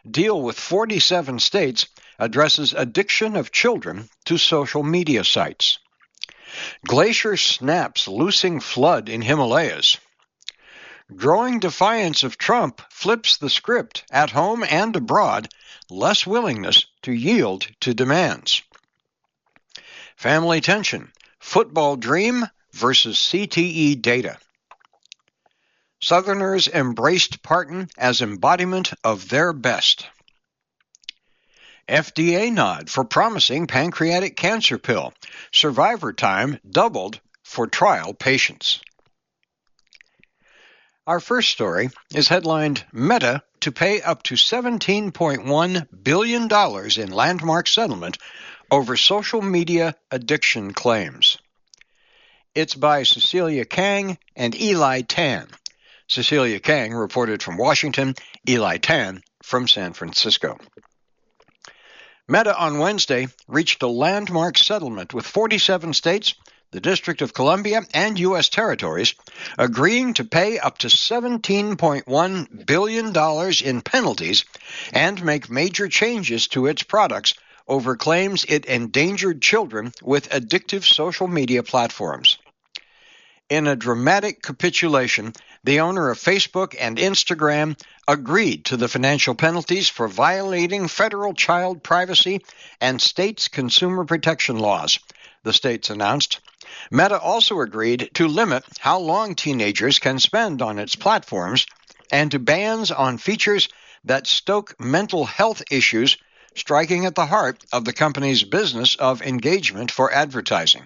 deal with 47 states addresses addiction of children to social media sites. Glacier snaps loosing flood in Himalayas. Growing defiance of Trump flips the script at home and abroad, less willingness to yield to demands. Family tension, football dream versus CTE data. Southerners embraced Parton as embodiment of their best. FDA nod for promising pancreatic cancer pill. Survivor time doubled for trial patients. Our first story is headlined, Meta to pay up to $17.1 billion in landmark settlement over social media addiction claims. It's by Cecilia Kang and Eli Tan. Cecilia Kang reported from Washington, Eli Tan from San Francisco. Meta on Wednesday reached a landmark settlement with 47 states, the District of Columbia, and U.S. territories, agreeing to pay up to $17.1 billion in penalties and make major changes to its products over claims it endangered children with addictive social media platforms. In a dramatic capitulation, the owner of Facebook and Instagram agreed to the financial penalties for violating federal child privacy and states' consumer protection laws, the states announced. Meta also agreed to limit how long teenagers can spend on its platforms and to bans on features that stoke mental health issues, striking at the heart of the company's business of engagement for advertising.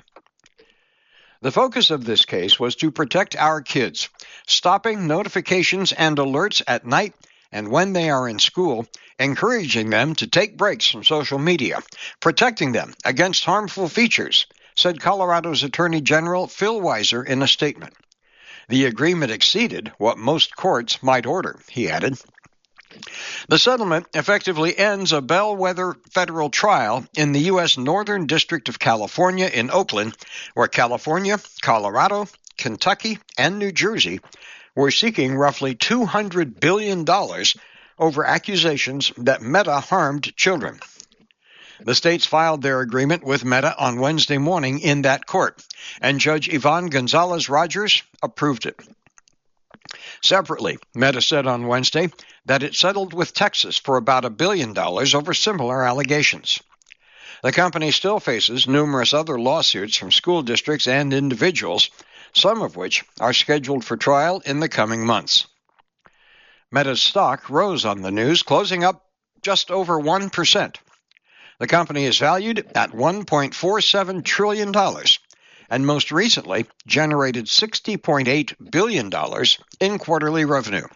The focus of this case was to protect our kids, stopping notifications and alerts at night and when they are in school, encouraging them to take breaks from social media, protecting them against harmful features, said Colorado's Attorney General Phil Weiser in a statement. The agreement exceeded what most courts might order, he added. The settlement effectively ends a bellwether federal trial in the U.S. Northern District of California in Oakland, where California, Colorado, Kentucky, and New Jersey were seeking roughly $200 billion over accusations that Meta harmed children. The states filed their agreement with Meta on Wednesday morning in that court, and Judge Yvonne Gonzalez-Rogers approved it. Separately, Meta said on Wednesday that it settled with Texas for about $1 billion over similar allegations. The company still faces numerous other lawsuits from school districts and individuals, some of which are scheduled for trial in the coming months. Meta's stock rose on the news, closing up just over 1%. The company is valued at $1.47 trillion, and most recently generated $60.8 billion in quarterly revenue.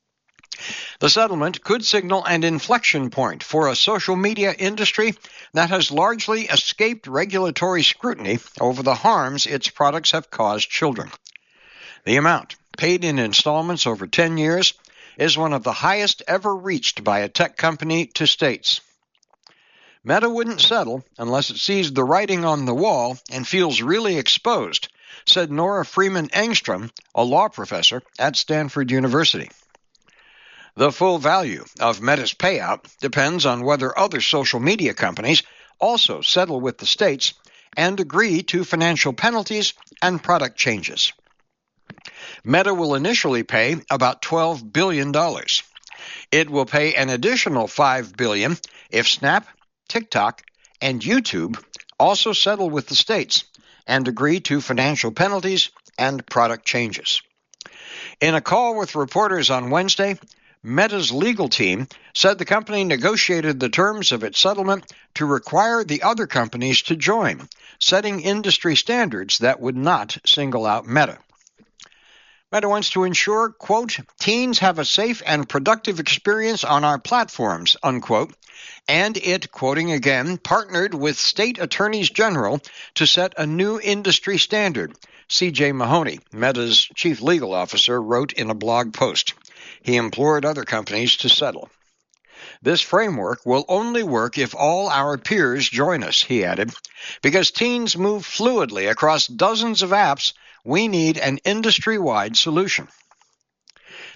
The settlement could signal an inflection point for a social media industry that has largely escaped regulatory scrutiny over the harms its products have caused children. The amount, paid in installments over 10 years, is one of the highest ever reached by a tech company to states. Meta wouldn't settle unless it sees the writing on the wall and feels really exposed, said Nora Freeman Engstrom, a law professor at Stanford University. The full value of Meta's payout depends on whether other social media companies also settle with the states and agree to financial penalties and product changes. Meta will initially pay about $12 billion. It will pay an additional $5 billion if Snap, TikTok, and YouTube also settle with the states and agree to financial penalties and product changes. In a call with reporters on Wednesday, Meta's legal team said the company negotiated the terms of its settlement to require the other companies to join, setting industry standards that would not single out Meta. Meta wants to ensure, quote, teens have a safe and productive experience on our platforms, unquote, and it, quoting again, partnered with state attorneys general to set a new industry standard, C.J. Mahoney, Meta's chief legal officer, wrote in a blog post. He implored other companies to settle. This framework will only work if all our peers join us, he added. Because teens move fluidly across dozens of apps, we need an industry-wide solution.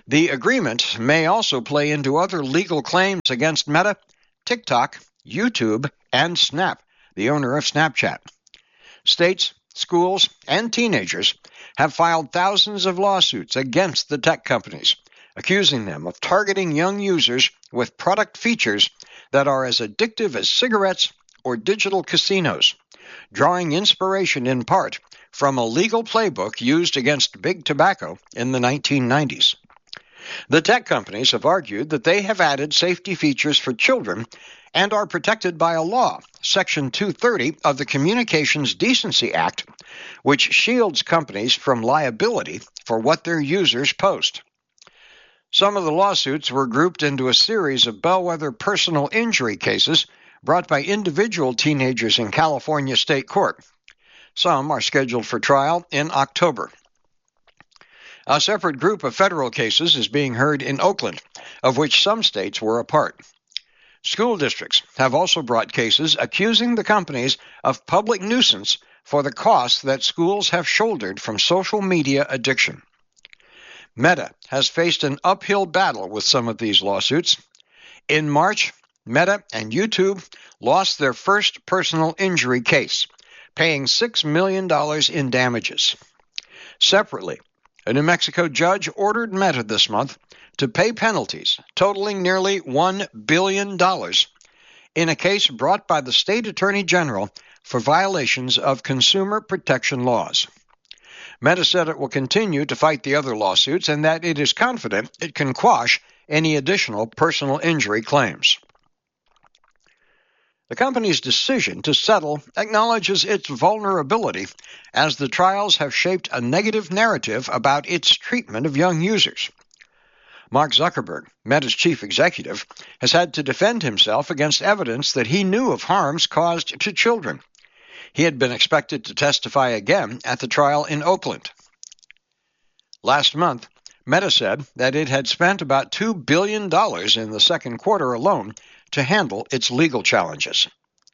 The agreement may also play into other legal claims against Meta, TikTok, YouTube, and Snap, the owner of Snapchat. States, schools, and teenagers have filed thousands of lawsuits against the tech companies, accusing them of targeting young users with product features that are as addictive as cigarettes or digital casinos, drawing inspiration in part from a legal playbook used against big tobacco in the 1990s. The tech companies have argued that they have added safety features for children and are protected by a law, Section 230 of the Communications Decency Act, which shields companies from liability for what their users post. Some of the lawsuits were grouped into a series of bellwether personal injury cases brought by individual teenagers in California state court. Some are scheduled for trial in October. A separate group of federal cases is being heard in Oakland, of which some states were a part. School districts have also brought cases accusing the companies of public nuisance for the costs that schools have shouldered from social media addiction. Meta has faced an uphill battle with some of these lawsuits. In March, Meta and YouTube lost their first personal injury case, paying $6 million in damages. Separately, a New Mexico judge ordered Meta this month to pay penalties totaling nearly $1 billion in a case brought by the state attorney general for violations of consumer protection laws. Meta said it will continue to fight the other lawsuits and that it is confident it can quash any additional personal injury claims. The company's decision to settle acknowledges its vulnerability as the trials have shaped a negative narrative about its treatment of young users. Mark Zuckerberg, Meta's chief executive, has had to defend himself against evidence that he knew of harms caused to children. He had been expected to testify again at the trial in Oakland. Last month, Meta said that it had spent about $2 billion in the second quarter alone to handle its legal challenges.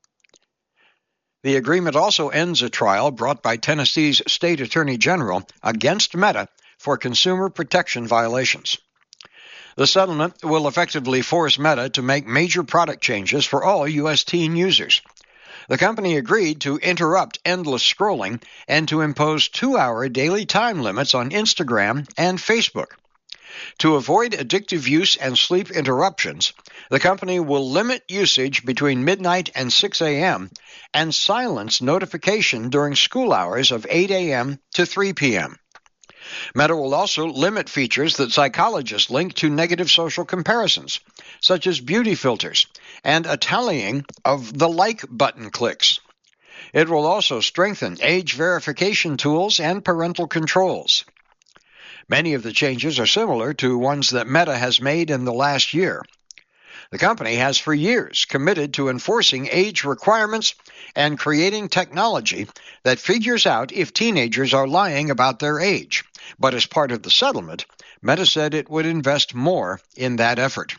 The agreement also ends a trial brought by Tennessee's state attorney general against Meta for consumer protection violations. The settlement will effectively force Meta to make major product changes for all U.S. teen users. The company agreed to interrupt endless scrolling and to impose 2-hour daily time limits on Instagram and Facebook. To avoid addictive use and sleep interruptions, the company will limit usage between midnight and 6 a.m. and silence notification during school hours of 8 a.m. to 3 p.m. Meta will also limit features that psychologists link to negative social comparisons, such as beauty filters and a tallying of the like button clicks. It will also strengthen age verification tools and parental controls. Many of the changes are similar to ones that Meta has made in the last year. The company has for years committed to enforcing age requirements and creating technology that figures out if teenagers are lying about their age. But as part of the settlement, Meta said it would invest more in that effort.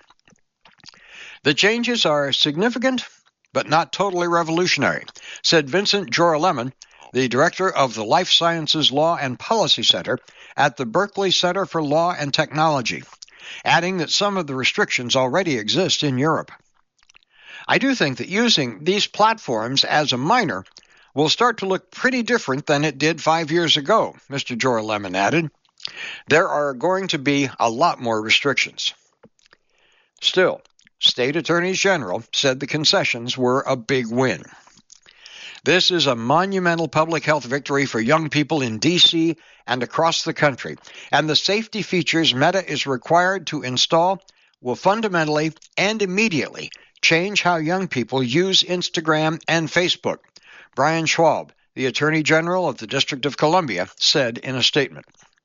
The changes are significant, but not totally revolutionary, said Vincent Joralemon, the director of the Life Sciences Law and Policy Center at the Berkeley Center for Law and Technology, adding that some of the restrictions already exist in Europe. I do think that using these platforms as a minor will start to look pretty different than it did 5 years ago, Mr. Joralemon added. There are going to be a lot more restrictions. Still, state attorneys general said the concessions were a big win. This is a monumental public health victory for young people in D.C. and across the country, and the safety features Meta is required to install will fundamentally and immediately change how young people use Instagram and Facebook, Brian Schwab, the Attorney General of the District of Columbia, said in a statement.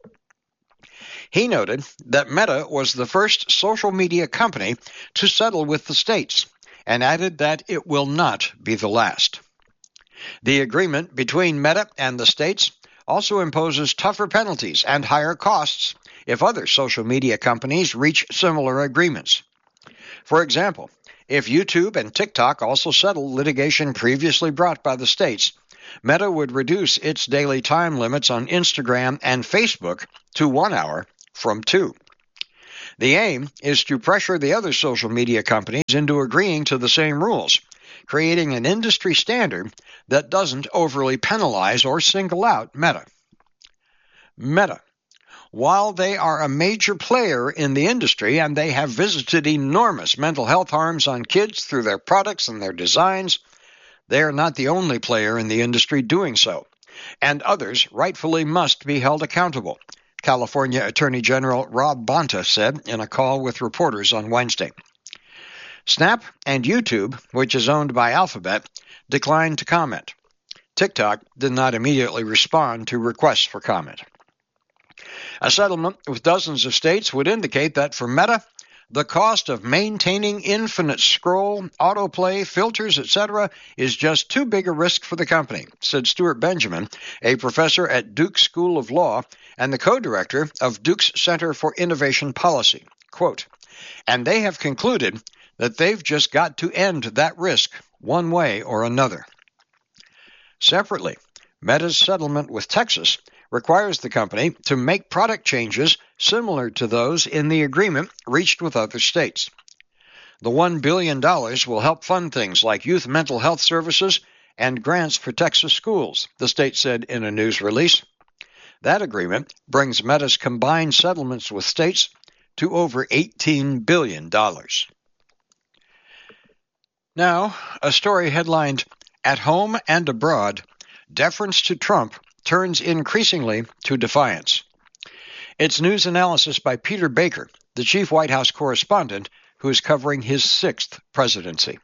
He noted that Meta was the first social media company to settle with the states, and added that it will not be the last. The agreement between Meta and the states also imposes tougher penalties and higher costs if other social media companies reach similar agreements. For example, if YouTube and TikTok also settle litigation previously brought by the states, Meta would reduce its daily time limits on Instagram and Facebook to 1 hour from 2. The aim is to pressure the other social media companies into agreeing to the same rules, creating an industry standard that doesn't overly penalize or single out Meta. Meta. While they are a major player in the industry and they have visited enormous mental health harms on kids through their products and their designs, they are not the only player in the industry doing so, and others rightfully must be held accountable, California Attorney General Rob Bonta said in a call with reporters on Wednesday. Snap and YouTube, which is owned by Alphabet, declined to comment. TikTok did not immediately respond to requests for comment. A settlement with dozens of states would indicate that for Meta, the cost of maintaining infinite scroll, autoplay, filters, etc. is just too big a risk for the company, said Stuart Benjamin, a professor at Duke School of Law and the co-director of Duke's Center for Innovation Policy. Quote, and they have concluded that they've just got to end that risk one way or another. Separately, Meta's settlement with Texas requires the company to make product changes similar to those in the agreement reached with other states. The $1 billion will help fund things like youth mental health services and grants for Texas schools, the state said in a news release. That agreement brings Meta's combined settlements with states to over $18 billion. Now, a story headlined, At Home and Abroad, Deference to Trump turns increasingly to defiance. It's news analysis by Peter Baker, the chief White House correspondent who is covering his 6th presidency.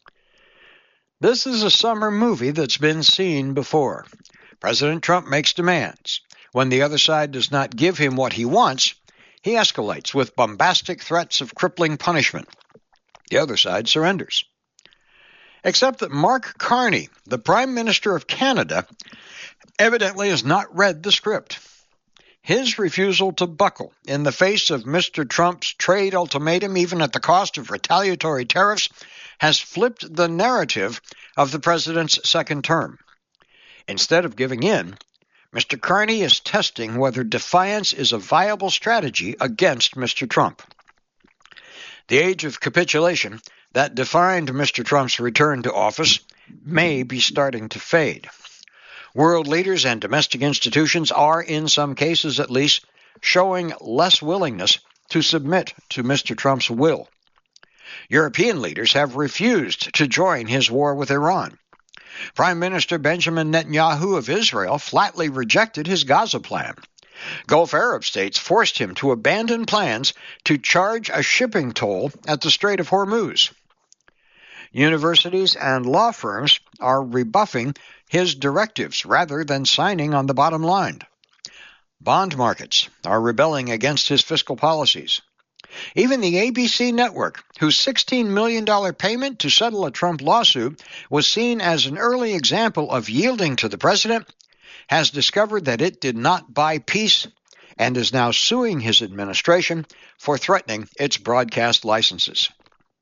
This is a summer movie that's been seen before. President Trump makes demands. When the other side does not give him what he wants, he escalates with bombastic threats of crippling punishment. The other side surrenders. Except that Mark Carney, the Prime Minister of Canada, evidently has not read the script. His refusal to buckle in the face of Mr. Trump's trade ultimatum, even at the cost of retaliatory tariffs, has flipped the narrative of the president's second term. Instead of giving in, Mr. Carney is testing whether defiance is a viable strategy against Mr. Trump. The age of capitulation that defined Mr. Trump's return to office may be starting to fade. World leaders and domestic institutions are, in some cases at least, showing less willingness to submit to Mr. Trump's will. European leaders have refused to join his war with Iran. Prime Minister Benjamin Netanyahu of Israel flatly rejected his Gaza plan. Gulf Arab states forced him to abandon plans to charge a shipping toll at the Strait of Hormuz. Universities and law firms are rebuffing his directives rather than signing on the bottom line. Bond markets are rebelling against his fiscal policies. Even the ABC network, whose $16 million payment to settle a Trump lawsuit was seen as an early example of yielding to the president, has discovered that it did not buy peace and is now suing his administration for threatening its broadcast licenses.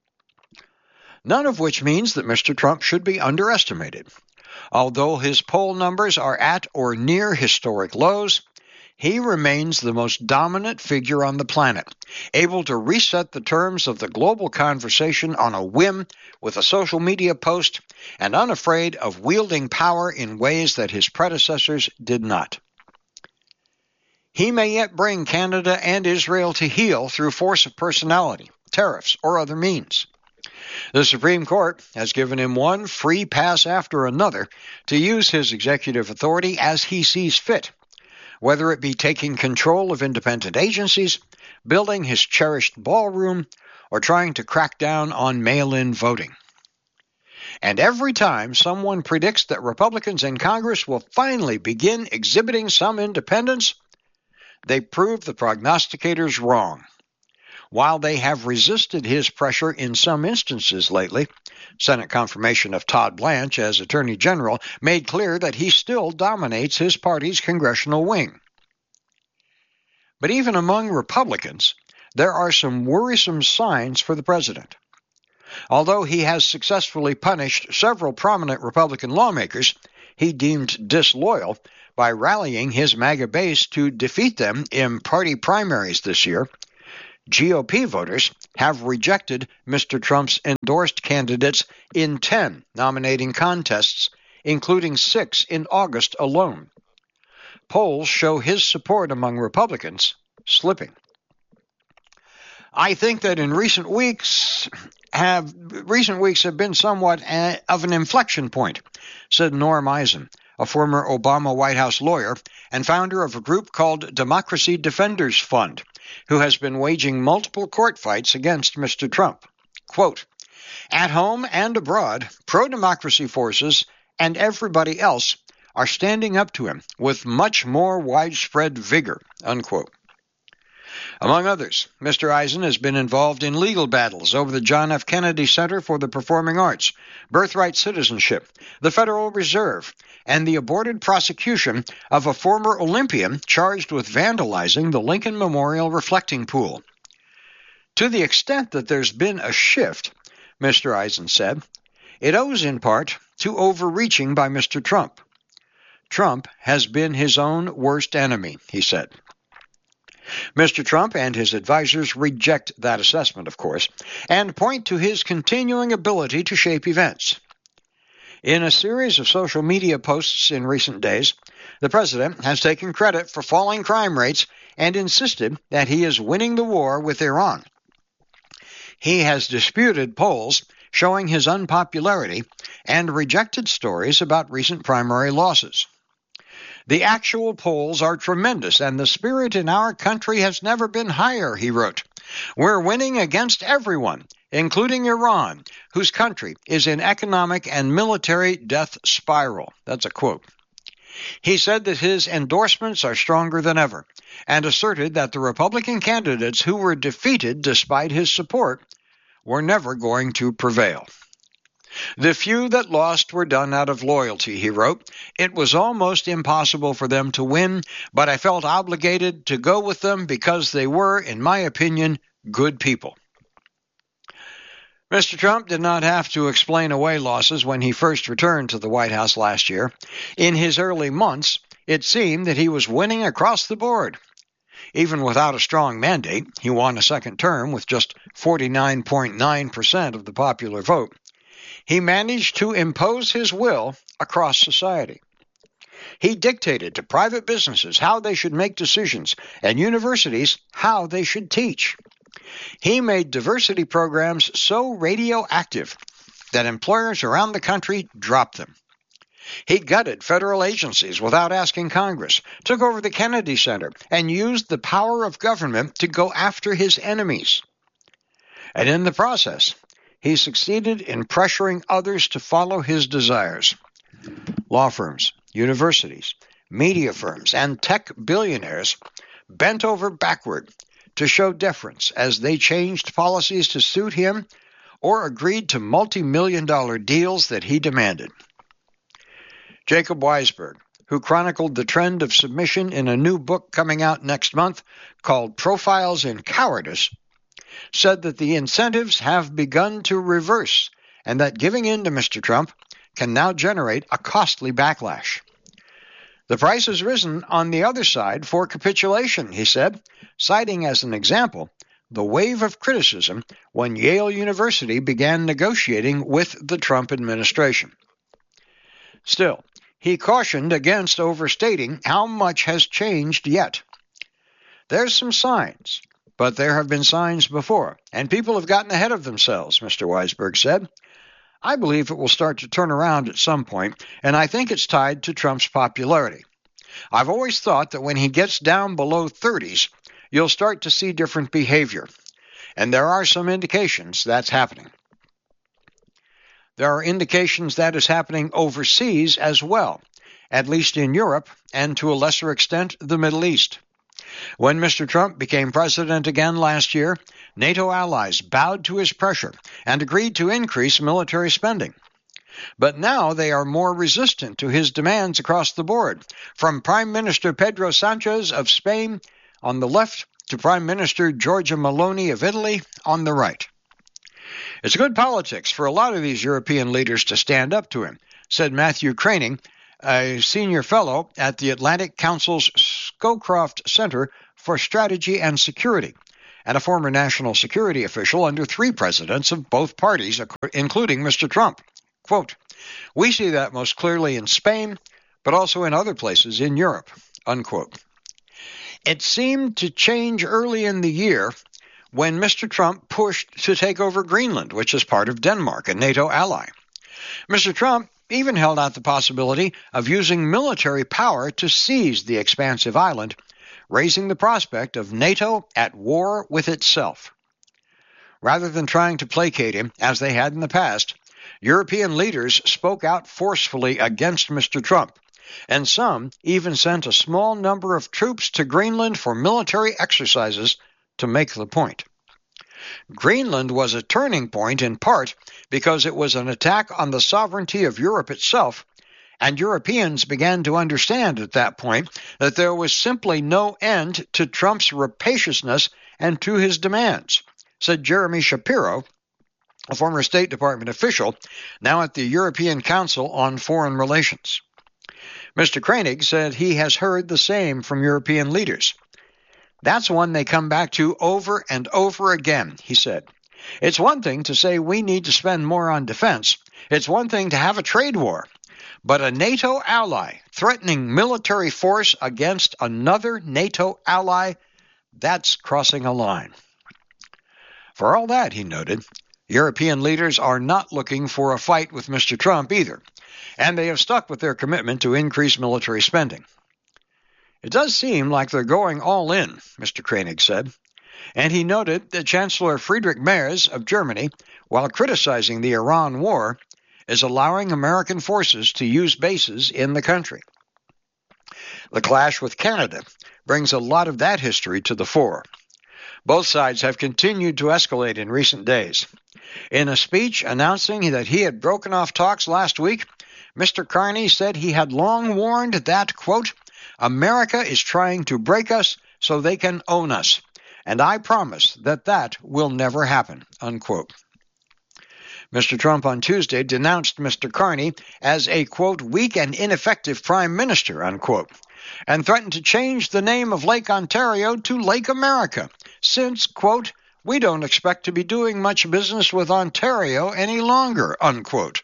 None of which means that Mr. Trump should be underestimated. Although his poll numbers are at or near historic lows, he remains the most dominant figure on the planet, able to reset the terms of the global conversation on a whim with a social media post, and unafraid of wielding power in ways that his predecessors did not. He may yet bring Canada and Israel to heel through force of personality, tariffs, or other means. The Supreme Court has given him one free pass after another to use his executive authority as he sees fit, whether it be taking control of independent agencies, building his cherished ballroom, or trying to crack down on mail-in voting. And every time someone predicts that Republicans in Congress will finally begin exhibiting some independence, they prove the prognosticators wrong. While they have resisted his pressure in some instances lately, Senate confirmation of Todd Blanche as Attorney General made clear that he still dominates his party's congressional wing. But even among Republicans, there are some worrisome signs for the president. Although he has successfully punished several prominent Republican lawmakers he deemed disloyal by rallying his MAGA base to defeat them in party primaries this year, GOP voters have rejected Mr. Trump's endorsed candidates in 10 nominating contests, including 6 in August alone. Polls show his support among Republicans slipping. I think that in recent weeks have been somewhat of an inflection point, said Norm Eisen, a former Obama White House lawyer and founder of a group called Democracy Defenders Fund, who has been waging multiple court fights against Mr. Trump. Quote, "At home and abroad, pro-democracy forces and everybody else are standing up to him with much more widespread vigor," unquote. Among others, Mr. Eisen has been involved in legal battles over the John F. Kennedy Center for the Performing Arts, birthright citizenship, the Federal Reserve, and the aborted prosecution of a former Olympian charged with vandalizing the Lincoln Memorial reflecting pool. To the extent that there's been a shift, Mr. Eisen said, it owes in part to overreaching by Mr. Trump. Trump has been his own worst enemy, he said. Mr. Trump and his advisers reject that assessment, of course, and point to his continuing ability to shape events. In a series of social media posts in recent days, the president has taken credit for falling crime rates and insisted that he is winning the war with Iran. He has disputed polls showing his unpopularity and rejected stories about recent primary losses. "The actual polls are tremendous, and the spirit in our country has never been higher," he wrote. "We're winning against everyone, including Iran, whose country is in economic and military death spiral." That's a quote. He said that his endorsements are stronger than ever, and asserted that the Republican candidates who were defeated despite his support were never going to prevail. "The few that lost were done out of loyalty," he wrote. "It was almost impossible for them to win, but I felt obligated to go with them because they were, in my opinion, good people." Mr. Trump did not have to explain away losses when he first returned to the White House last year. In his early months, it seemed that he was winning across the board. Even without a strong mandate, he won a second term with just 49.9% of the popular vote. He managed to impose his will across society. He dictated to private businesses how they should make decisions and universities how they should teach. He made diversity programs so radioactive that employers around the country dropped them. He gutted federal agencies without asking Congress, took over the Kennedy Center, and used the power of government to go after his enemies. And in the process, he succeeded in pressuring others to follow his desires. Law firms, universities, media firms, and tech billionaires bent over backward to show deference as they changed policies to suit him or agreed to multi-million-dollar deals that he demanded. Jacob Weisberg, who chronicled the trend of submission in a new book coming out next month called Profiles in Cowardice, said that the incentives have begun to reverse and that giving in to Mr. Trump can now generate a costly backlash. "The price has risen on the other side for capitulation," he said, citing as an example the wave of criticism when Yale University began negotiating with the Trump administration. Still, he cautioned against overstating how much has changed yet. "There's some signs, but there have been signs before, and people have gotten ahead of themselves," Mr. Weisberg said. "I believe it will start to turn around at some point, and I think it's tied to Trump's popularity. I've always thought that when he gets down below 30s, you'll start to see different behavior, and there are some indications that's happening. There are indications that is happening overseas as well, at least in Europe and to a lesser extent the Middle East. When Mr. Trump became president again last year, NATO allies bowed to his pressure and agreed to increase military spending. But now they are more resistant to his demands across the board, from Prime Minister Pedro Sanchez of Spain on the left to Prime Minister Giorgia Meloni of Italy on the right. "It's good politics for a lot of these European leaders to stand up to him," said Matthew Craning, a senior fellow at the Atlantic Council's Scowcroft Center for Strategy and Security, and a former national security official under 3 presidents of both parties, including Mr. Trump. Quote, "We see that most clearly in Spain, but also in other places in Europe," unquote. It seemed to change early in the year when Mr. Trump pushed to take over Greenland, which is part of Denmark, a NATO ally. Mr. Trump even held out the possibility of using military power to seize the expansive island, raising the prospect of NATO at war with itself. Rather than trying to placate him, as they had in the past, European leaders spoke out forcefully against Mr. Trump, and some even sent a small number of troops to Greenland for military exercises to make the point. Greenland was a turning point in part because it was an attack on the sovereignty of Europe itself, and Europeans began to understand at that point that there was simply no end to Trump's rapaciousness and to his demands, said Jeremy Shapiro, a former State Department official, now at the European Council on Foreign Relations. Mr. Koenig said he has heard the same from European leaders. "That's one they come back to over and over again," he said. "It's one thing to say we need to spend more on defense. It's one thing to have a trade war. But a NATO ally threatening military force against another NATO ally, that's crossing a line." For all that, he noted, European leaders are not looking for a fight with Mr. Trump either, and they have stuck with their commitment to increase military spending. "It does seem like they're going all in," Mr. Koenig said, and he noted that Chancellor Friedrich Merz of Germany, while criticizing the Iran war, is allowing American forces to use bases in the country. The clash with Canada brings a lot of that history to the fore. Both sides have continued to escalate in recent days. In a speech announcing that he had broken off talks last week, Mr. Carney said he had long warned that, quote, "America is trying to break us so they can own us, and I promise that that will never happen," unquote. Mr. Trump on Tuesday denounced Mr. Carney as a, quote, "weak and ineffective prime minister," unquote, and threatened to change the name of Lake Ontario to Lake America, since, quote, "we don't expect to be doing much business with Ontario any longer," unquote.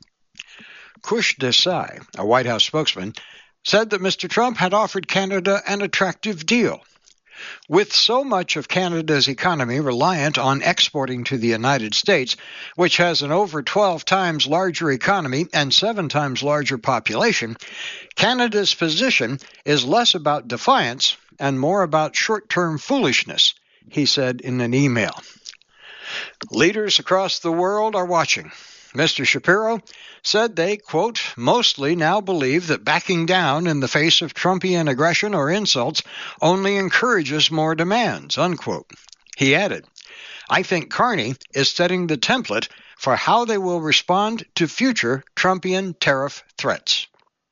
Kush Desai, a White House spokesman, said that Mr. Trump had offered Canada an attractive deal. With so much of Canada's economy reliant on exporting to the United States, which has an over 12 times larger economy and 7 times larger population, Canada's position is less about defiance and more about short-term foolishness, he said in an email. Leaders across the world are watching. Mr. Shapiro said they, quote, "mostly now believe that backing down in the face of Trumpian aggression or insults only encourages more demands," unquote. He added, "I think Carney is setting the template for how they will respond to future Trumpian tariff threats."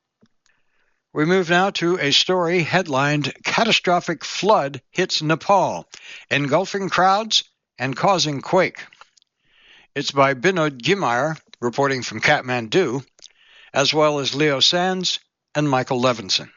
We move now to a story headlined, "Catastrophic Flood Hits Nepal, Engulfing Crowds and Causing Quake." It's by Binod Gimire, reporting from Kathmandu, as well as Leo Sands and Michael Levinson.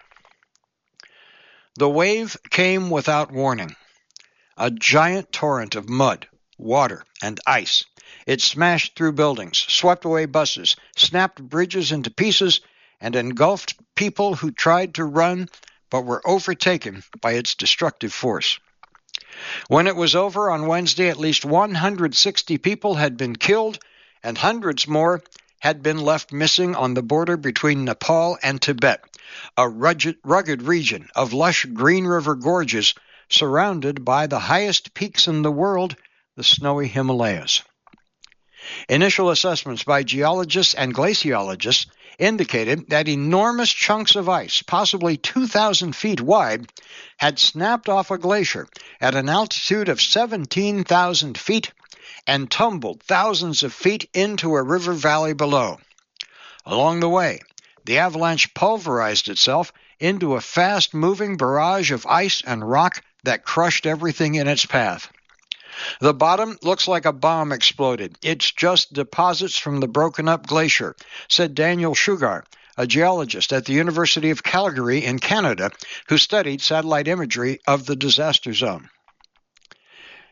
The wave came without warning. A giant torrent of mud, water, and ice. It smashed through buildings, swept away buses, snapped bridges into pieces, and engulfed people who tried to run but were overtaken by its destructive force. When it was over on Wednesday, at least 160 people had been killed, and hundreds more had been left missing on the border between Nepal and Tibet, a rugged region of lush Green River gorges surrounded by the highest peaks in the world, the snowy Himalayas. Initial assessments by geologists and glaciologists indicated that enormous chunks of ice, possibly 2,000 feet wide, had snapped off a glacier at an altitude of 17,000 feet and tumbled thousands of feet into a river valley below. Along the way, the avalanche pulverized itself into a fast-moving barrage of ice and rock that crushed everything in its path. The bottom looks like a bomb exploded. It's just deposits from the broken-up glacier, said Daniel Sugar, a geologist at the University of Calgary in Canada who studied satellite imagery of the disaster zone.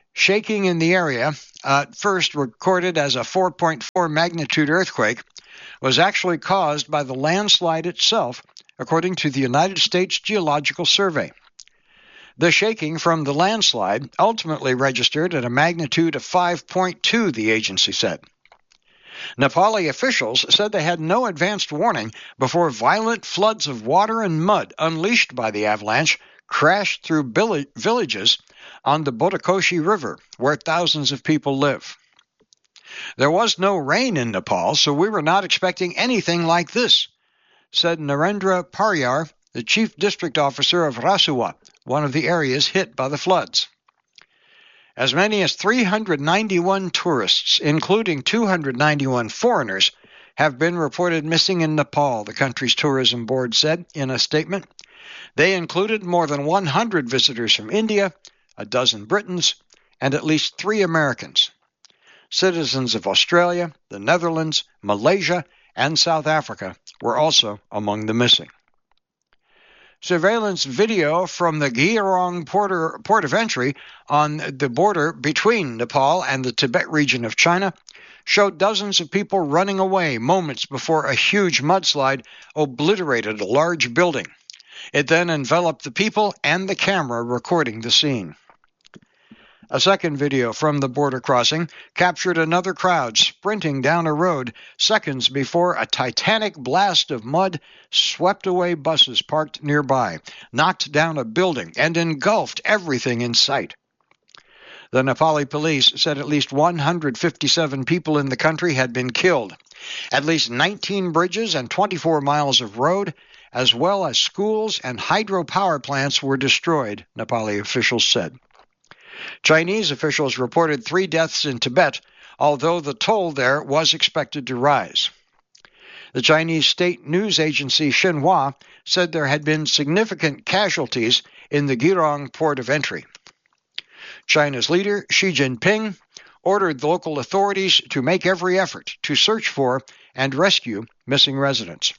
Shaking in the area, first recorded as a 4.4 magnitude earthquake, was actually caused by the landslide itself, according to the United States Geological Survey. The shaking from the landslide ultimately registered at a magnitude of 5.2, the agency said. Nepali officials said they had no advanced warning before violent floods of water and mud unleashed by the avalanche crashed through villages on the Botakoshi River, where thousands of people live. There was no rain in Nepal, so we were not expecting anything like this, said Narendra Paryar, the chief district officer of Rasuwa, one of the areas hit by the floods. As many as 391 tourists, including 291 foreigners, have been reported missing in Nepal, the country's tourism board said in a statement. They included more than 100 visitors from India, a dozen Britons, and at least 3 Americans. Citizens of Australia, the Netherlands, Malaysia, and South Africa were also among the missing. Surveillance video from the Girong port of entry on the border between Nepal and the Tibet region of China showed dozens of people running away moments before a huge mudslide obliterated a large building. It then enveloped the people and the camera recording the scene. A second video from the border crossing captured another crowd sprinting down a road seconds before a titanic blast of mud swept away buses parked nearby, knocked down a building, and engulfed everything in sight. The Nepali police said at least 157 people in the country had been killed. At least 19 bridges and 24 miles of road, as well as schools and hydropower plants, were destroyed, Nepali officials said. Chinese officials reported 3 deaths in Tibet, although the toll there was expected to rise. The Chinese state news agency Xinhua said there had been significant casualties in the Girong port of entry. China's leader, Xi Jinping, ordered the local authorities to make every effort to search for and rescue missing residents.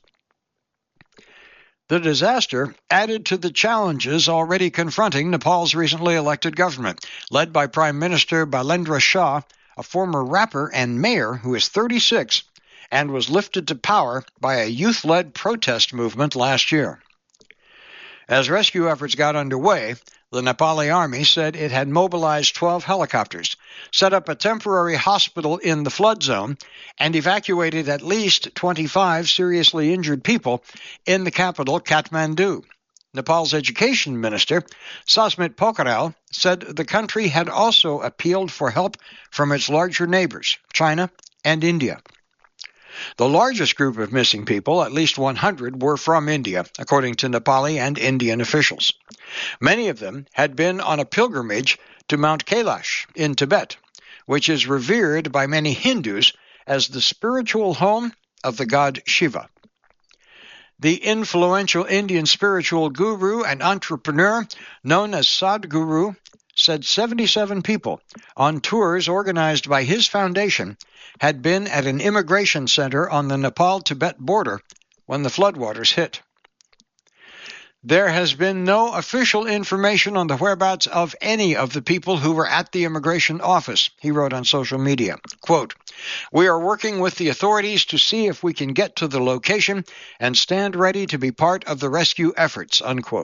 The disaster added to the challenges already confronting Nepal's recently elected government, led by Prime Minister Bailendra Shah, a former rapper and mayor who is 36 and was lifted to power by a youth-led protest movement last year. As rescue efforts got underway, the Nepali army said it had mobilized 12 helicopters, set up a temporary hospital in the flood zone, and evacuated at least 25 seriously injured people in the capital, Kathmandu. Nepal's education minister, Sasmit Pokhrel, said the country had also appealed for help from its larger neighbors, China and India. The largest group of missing people, at least 100, were from India, according to Nepali and Indian officials. Many of them had been on a pilgrimage to Mount Kailash in Tibet, which is revered by many Hindus as the spiritual home of the god Shiva. The influential Indian spiritual guru and entrepreneur known as Sadhguru said 77 people on tours organized by his foundation had been at an immigration center on the Nepal-Tibet border when the floodwaters hit. There has been no official information on the whereabouts of any of the people who were at the immigration office, he wrote on social media. Quote, "We are working with the authorities to see if we can get to the location and stand ready to be part of the rescue efforts," unquote.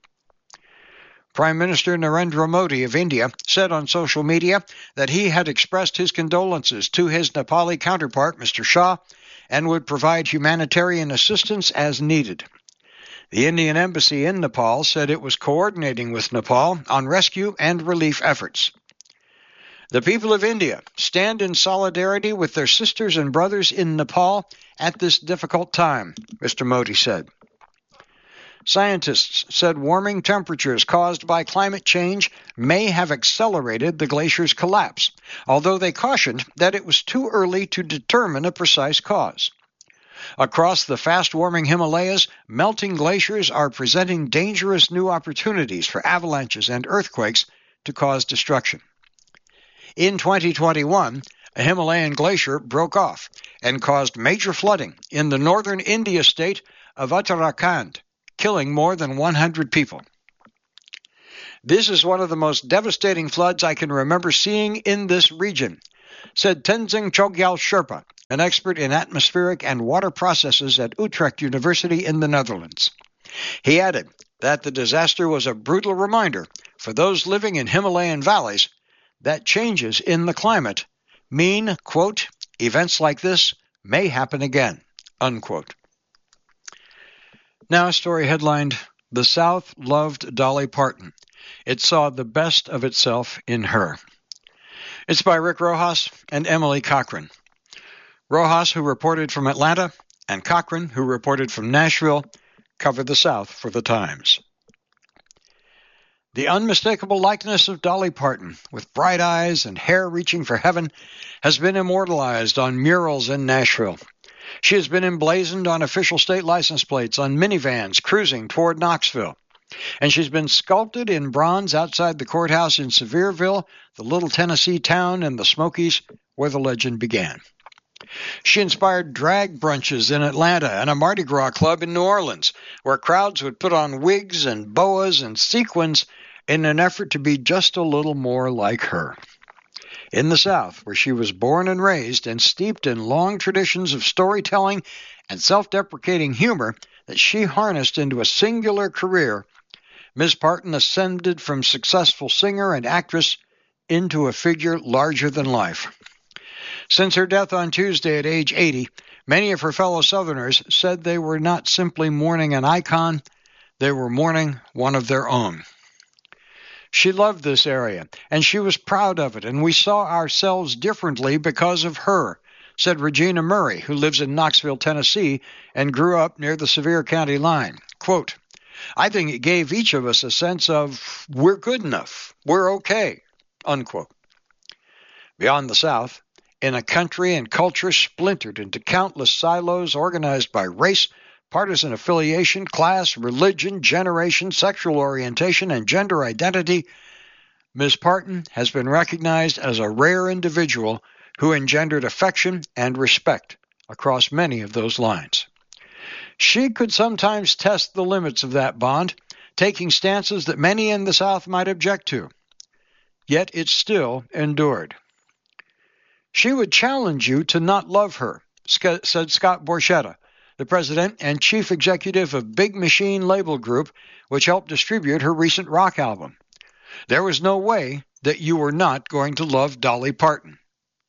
Prime Minister Narendra Modi of India said on social media that he had expressed his condolences to his Nepali counterpart, Mr. Shah, and would provide humanitarian assistance as needed. The Indian embassy in Nepal said it was coordinating with Nepal on rescue and relief efforts. The people of India stand in solidarity with their sisters and brothers in Nepal at this difficult time, Mr. Modi said. Scientists said warming temperatures caused by climate change may have accelerated the glacier's collapse, although they cautioned that it was too early to determine a precise cause. Across the fast-warming Himalayas, melting glaciers are presenting dangerous new opportunities for avalanches and earthquakes to cause destruction. In 2021, a Himalayan glacier broke off and caused major flooding in the northern India state of Uttarakhand, killing more than 100 people. "This is one of the most devastating floods I can remember seeing in this region," said Tenzing Chogyal Sherpa, an expert in atmospheric and water processes at Utrecht University in the Netherlands. He added that the disaster was a brutal reminder for those living in Himalayan valleys that changes in the climate mean, quote, "events like this may happen again," unquote. Now a story headlined, "The South Loved Dolly Parton. It saw the best of itself in her." It's by Rick Rojas and Emily Cochran. Rojas, who reported from Atlanta, and Cochran, who reported from Nashville, cover the South for the Times. The unmistakable likeness of Dolly Parton, with bright eyes and hair reaching for heaven, has been immortalized on murals in Nashville. She has been emblazoned on official state license plates on minivans cruising toward Knoxville. And she's been sculpted in bronze outside the courthouse in Sevierville, the little Tennessee town in the Smokies where the legend began. She inspired drag brunches in Atlanta and a Mardi Gras club in New Orleans, where crowds would put on wigs and boas and sequins in an effort to be just a little more like her. In the South, where she was born and raised and steeped in long traditions of storytelling and self-deprecating humor that she harnessed into a singular career, Ms. Parton ascended from successful singer and actress into a figure larger than life. Since her death on Tuesday at age 80, many of her fellow Southerners said they were not simply mourning an icon, they were mourning one of their own. She loved this area, and she was proud of it, and we saw ourselves differently because of her, said Regina Murray, who lives in Knoxville, Tennessee, and grew up near the Sevier County line. Quote, "I think it gave each of us a sense of, we're good enough, we're okay," unquote. Beyond the South, in a country and culture splintered into countless silos organized by race, partisan affiliation, class, religion, generation, sexual orientation, and gender identity, Ms. Parton has been recognized as a rare individual who engendered affection and respect across many of those lines. She could sometimes test the limits of that bond, taking stances that many in the South might object to. Yet it still endured. "She would challenge you to not love her," said Scott Borchetta, the president and chief executive of Big Machine Label Group, which helped distribute her recent rock album. "There was no way that you were not going to love Dolly Parton."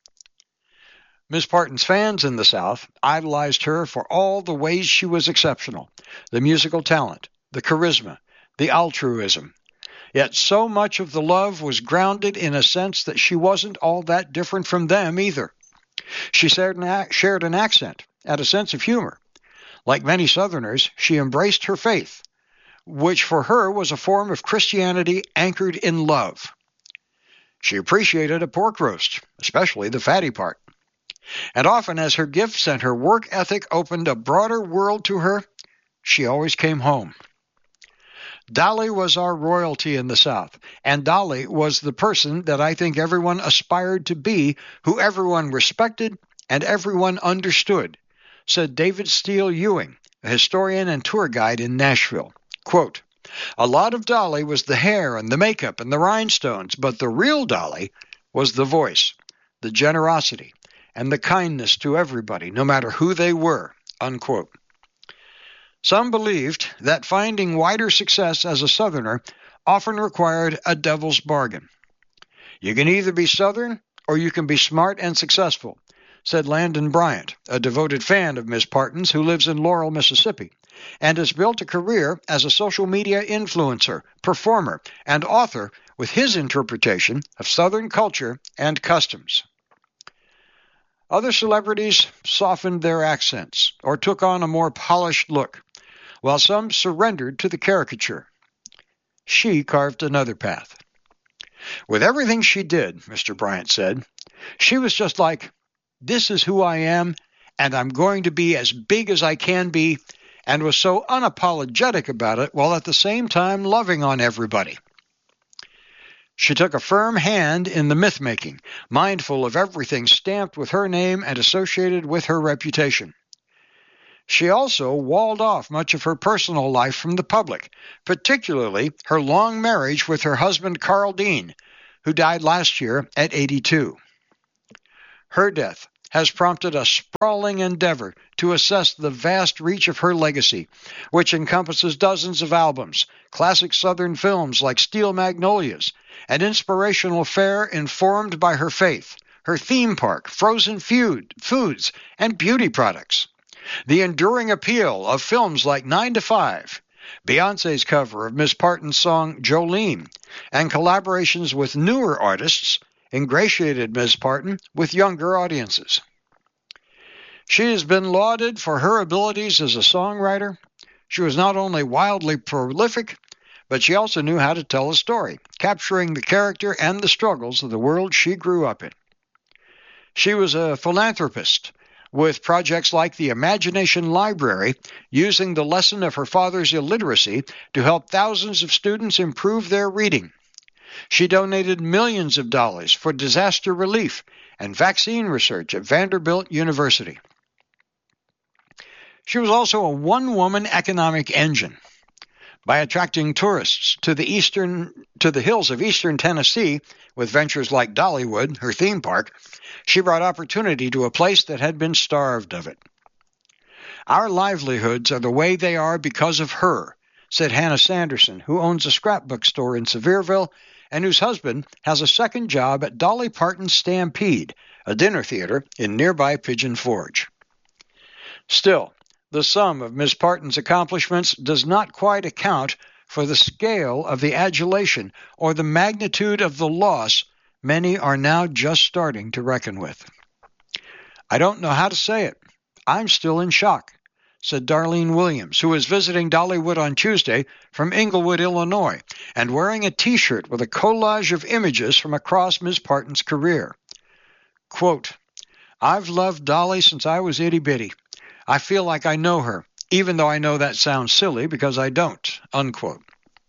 Ms. Parton's fans in the South idolized her for all the ways she was exceptional: the musical talent, the charisma, the altruism. Yet so much of the love was grounded in a sense that she wasn't all that different from them either. She shared an accent and a sense of humor. Like many Southerners, she embraced her faith, which for her was a form of Christianity anchored in love. She appreciated a pork roast, especially the fatty part. And often as her gifts and her work ethic opened a broader world to her, she always came home. Dolly was our royalty in the South, and Dolly was the person that I think everyone aspired to be, who everyone respected and everyone understood, said David Steele Ewing, a historian and tour guide in Nashville. Quote, "A lot of Dolly was the hair and the makeup and the rhinestones, but the real Dolly was the voice, the generosity, and the kindness to everybody, no matter who they were," unquote. Some believed that finding wider success as a Southerner often required a devil's bargain. "You can either be Southern or you can be smart and successful," said Landon Bryant, a devoted fan of Miss Parton's who lives in Laurel, Mississippi, and has built a career as a social media influencer, performer, and author with his interpretation of Southern culture and customs. Other celebrities softened their accents or took on a more polished look, while some surrendered to the caricature. She carved another path. "With everything she did," Mr. Bryant said, "she was just like, this is who I am, and I'm going to be as big as I can be," and was so unapologetic about it while at the same time loving on everybody. She took a firm hand in the myth-making, mindful of everything stamped with her name and associated with her reputation. She also walled off much of her personal life from the public, particularly her long marriage with her husband Carl Dean, who died last year at 82. Her death has prompted a sprawling endeavor to assess the vast reach of her legacy, which encompasses dozens of albums, classic Southern films like Steel Magnolias, an inspirational fare informed by her faith, her theme park, frozen foods, and beauty products. The enduring appeal of films like 9 to 5, Beyoncé's cover of Miss Parton's song Jolene, and collaborations with newer artists ingratiated Ms. Parton with younger audiences. She has been lauded for her abilities as a songwriter. She was not only wildly prolific, but she also knew how to tell a story, capturing the character and the struggles of the world she grew up in. She was a philanthropist, with projects like the Imagination Library, using the lesson of her father's illiteracy to help thousands of students improve their reading. She donated millions of dollars for disaster relief and vaccine research at Vanderbilt University. She was also a one-woman economic engine. By attracting tourists to the hills of eastern Tennessee with ventures like Dollywood, her theme park, she brought opportunity to a place that had been starved of it. Our livelihoods are the way they are because of her, said Hannah Sanderson, who owns a scrapbook store in Sevierville and whose husband has a second job at Dolly Parton's Stampede, a dinner theater in nearby Pigeon Forge. Still, the sum of Miss Parton's accomplishments does not quite account for the scale of the adulation or the magnitude of the loss many are now just starting to reckon with. I don't know how to say it. I'm still in shock, said Darlene Williams, who was visiting Dollywood on Tuesday from Englewood, Illinois, and wearing a T-shirt with a collage of images from across Ms. Parton's career. Quote, I've loved Dolly since I was itty-bitty. I feel like I know her, even though I know that sounds silly because I don't, unquote.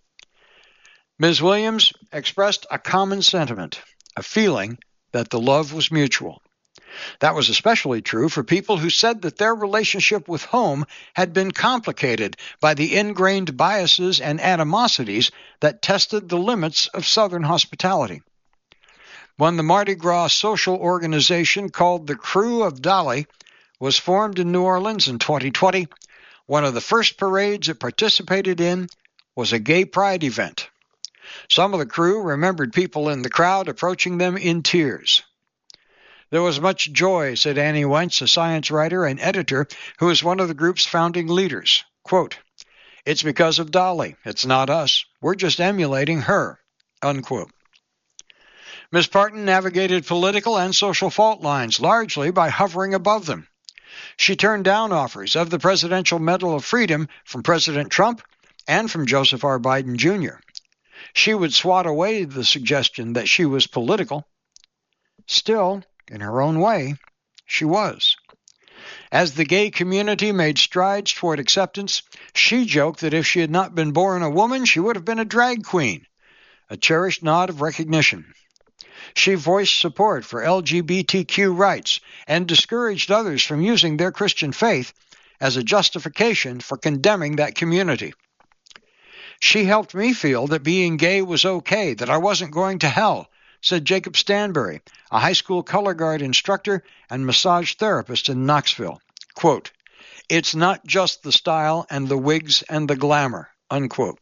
Ms. Williams expressed a common sentiment, a feeling that the love was mutual. That was especially true for people who said that their relationship with home had been complicated by the ingrained biases and animosities that tested the limits of Southern hospitality. When the Mardi Gras social organization called the Crew of Dolly was formed in New Orleans in 2020, one of the first parades it participated in was a gay pride event. Some of the crew remembered people in the crowd approaching them in tears. There was much joy, said Annie Wentz, a science writer and editor who is one of the group's founding leaders. Quote, It's because of Dolly. It's not us. We're just emulating her, unquote. Ms. Parton navigated political and social fault lines largely by hovering above them. She turned down offers of the Presidential Medal of Freedom from President Trump and from Joseph R. Biden, Jr. She would swat away the suggestion that she was political. Still, in her own way, she was. As the gay community made strides toward acceptance, she joked that if she had not been born a woman, she would have been a drag queen, a cherished nod of recognition. She voiced support for LGBTQ rights and discouraged others from using their Christian faith as a justification for condemning that community. She helped me feel that being gay was okay, that I wasn't going to hell, said Jacob Stanbury, a high school color guard instructor and massage therapist in Knoxville. Quote, It's not just the style and the wigs and the glamour, unquote.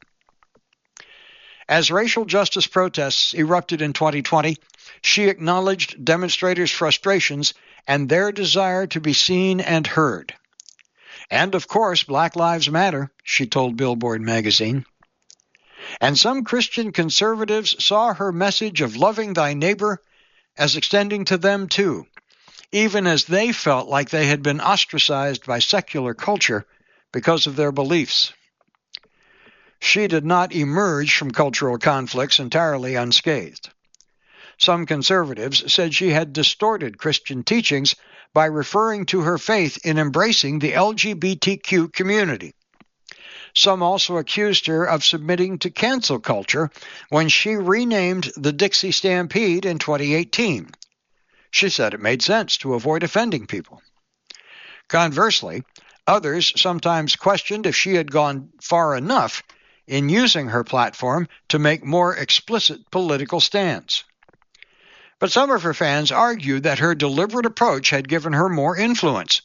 As racial justice protests erupted in 2020, she acknowledged demonstrators' frustrations and their desire to be seen and heard. And, of course, Black Lives Matter, she told Billboard magazine. And some Christian conservatives saw her message of loving thy neighbor as extending to them too, even as they felt like they had been ostracized by secular culture because of their beliefs. She did not emerge from cultural conflicts entirely unscathed. Some conservatives said she had distorted Christian teachings by referring to her faith in embracing the LGBTQ community. Some also accused her of submitting to cancel culture when she renamed the Dixie Stampede in 2018. She said it made sense to avoid offending people. Conversely, Others sometimes questioned if she had gone far enough in using her platform to make more explicit political stands. But some of her fans argued that her deliberate approach had given her more influence,